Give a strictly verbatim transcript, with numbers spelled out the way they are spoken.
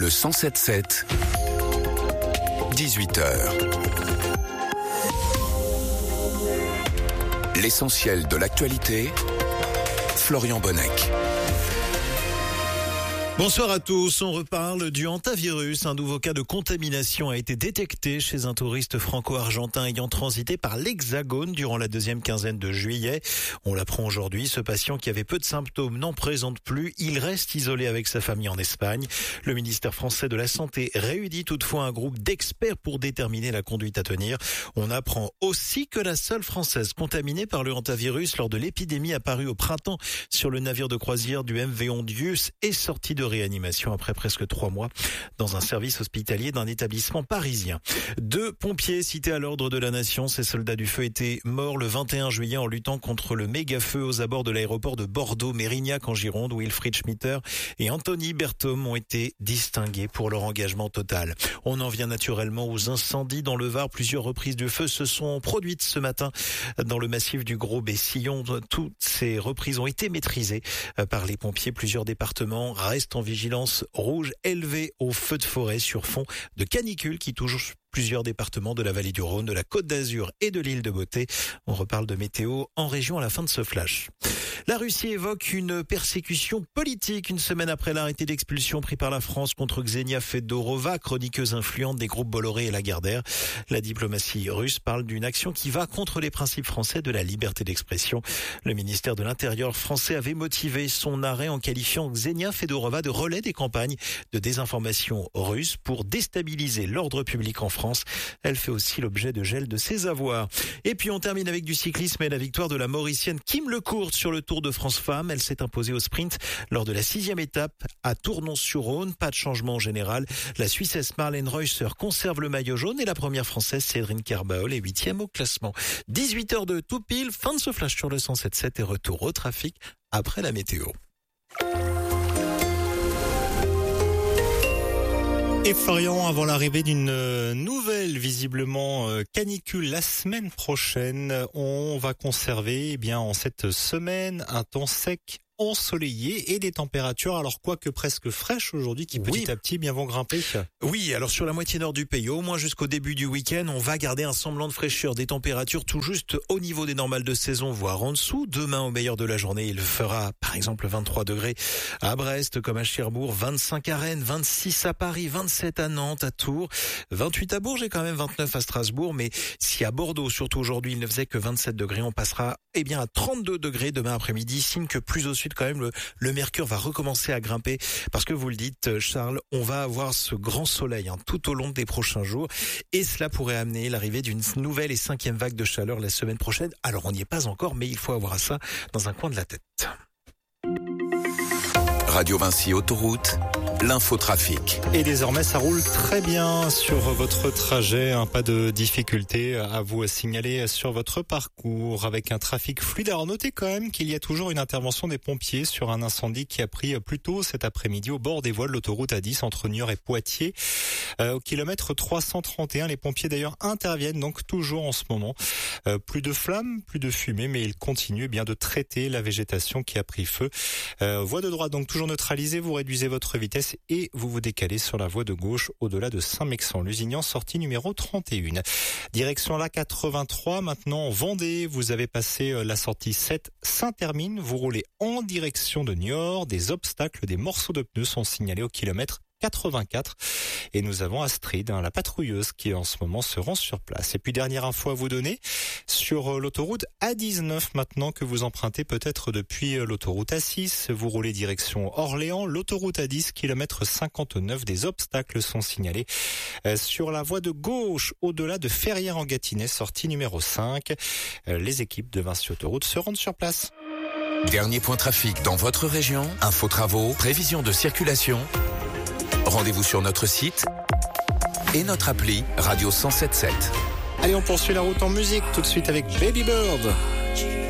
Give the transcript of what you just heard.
Le cent sept sept, dix-huit heures. L'essentiel de l'actualité, Florian Bonnec. Bonsoir à tous, on reparle du hantavirus. Un nouveau cas de contamination a été détecté chez un touriste franco-argentin ayant transité par l'Hexagone durant la deuxième quinzaine de juillet. On l'apprend aujourd'hui, ce patient qui avait peu de symptômes n'en présente plus. Il reste isolé avec sa famille en Espagne. Le ministère français de la Santé réunit toutefois un groupe d'experts pour déterminer la conduite à tenir. On apprend aussi que la seule Française contaminée par le hantavirus lors de l'épidémie apparue au printemps sur le navire de croisière du M V Ondius est sortie de réanimation après presque trois mois dans un service hospitalier d'un établissement parisien. Deux pompiers cités à l'ordre de la nation, ces soldats du feu étaient morts le vingt et un juillet en luttant contre le méga-feu aux abords de l'aéroport de Bordeaux-Mérignac en Gironde, où Wilfried Schmitter et Anthony Berthom ont été distingués pour leur engagement total. On en vient naturellement aux incendies dans le Var. Plusieurs reprises de feu se sont produites ce matin dans le massif du Gros-Bessillon. Toutes ces reprises ont été maîtrisées par les pompiers. Plusieurs départements restent en vigilance rouge élevée au feu de forêt sur fond de canicule qui touche plusieurs départements de la vallée du Rhône, de la Côte d'Azur et de l'île de Beauté. On reparle de météo en région à la fin de ce flash. La Russie évoque une persécution politique une semaine après l'arrêté d'expulsion pris par la France contre Ksenia Fedorova, chroniqueuse influente des groupes Bolloré et Lagardère. La diplomatie russe parle d'une action qui va contre les principes français de la liberté d'expression. Le ministère de l'Intérieur français avait motivé son arrêt en qualifiant Ksenia Fedorova de relais des campagnes de désinformation russes pour déstabiliser l'ordre public en France. Elle fait aussi l'objet de gel de ses avoirs. Et puis on termine avec du cyclisme et la victoire de la Mauricienne Kim Lecourt sur le Tour de France Femmes. Elle s'est imposée au sprint lors de la sixième étape à Tournon-sur-Rhône. Pas de changement en général. La Suissesse Marlène Reusser conserve le maillot jaune et la première Française Cédrine Carbaol est huitième au classement. dix-huit heures de tout pile. Fin de ce flash sur le cent sept sept et retour au trafic après la météo. Et Florian, avant l'arrivée d'une nouvelle, visiblement, canicule la semaine prochaine, on va conserver, eh bien, en cette semaine, un temps sec, ensoleillé et des températures, alors quoique presque fraîches aujourd'hui, qui petit oui. à petit bien vont grimper. Oui, alors sur la moitié nord du pays, au moins jusqu'au début du week-end, on va garder un semblant de fraîcheur, des températures tout juste au niveau des normales de saison, voire en dessous. Demain, au meilleur de la journée, il fera par exemple vingt-trois degrés à Brest comme à Cherbourg, vingt-cinq à Rennes, vingt-six à Paris, vingt-sept à Nantes, à Tours, vingt-huit à Bourges et quand même vingt-neuf à Strasbourg. Mais si à Bordeaux, surtout aujourd'hui, il ne faisait que vingt-sept degrés, on passera eh bien à trente-deux degrés demain après-midi, signe que plus au sud quand même le, le mercure va recommencer à grimper parce que vous le dites Charles, on va avoir ce grand soleil hein, tout au long des prochains jours et cela pourrait amener l'arrivée d'une nouvelle et cinquième vague de chaleur la semaine prochaine. Alors on n'y est pas encore mais il faut avoir ça dans un coin de la tête. Radio Vinci Autoroute, l'infotrafic. Et désormais, ça roule très bien sur votre trajet. Hein, pas de difficulté à vous signaler sur votre parcours avec un trafic fluide. Alors notez quand même qu'il y a toujours une intervention des pompiers sur un incendie qui a pris plus tôt cet après-midi au bord des voies de l'autoroute A dix entre Niort et Poitiers. Euh, au kilomètre trois cent trente et un, les pompiers d'ailleurs interviennent donc toujours en ce moment. Euh, plus de flammes, plus de fumée, mais ils continuent bien de traiter la végétation qui a pris feu. Euh, voie de droite donc toujours neutralisée, vous réduisez votre vitesse et vous vous décalez sur la voie de gauche au-delà de Saint-Mexan-Lusignan, sortie numéro trente et un. Direction la quatre-vingt-trois, maintenant Vendée, vous avez passé la sortie sept Saint-Hermine, vous roulez en direction de Niort, des obstacles, des morceaux de pneus sont signalés au kilomètre quatre-vingt-quatre et nous avons Astrid, hein, la patrouilleuse qui en ce moment se rend sur place. Et puis dernière info à vous donner sur l'autoroute A dix-neuf maintenant que vous empruntez peut-être depuis l'autoroute A six, vous roulez direction Orléans, l'autoroute A dix, kilomètre cinquante-neuf, des obstacles sont signalés sur la voie de gauche au-delà de Ferrières-en-Gâtinais, sortie numéro cinq. Les équipes de Vinci Autoroute se rendent sur place. Dernier point trafic dans votre région, info travaux, prévision de circulation. Rendez-vous sur notre site et notre appli Radio cent sept sept. Allez, on poursuit la route en musique tout de suite avec Baby Bird.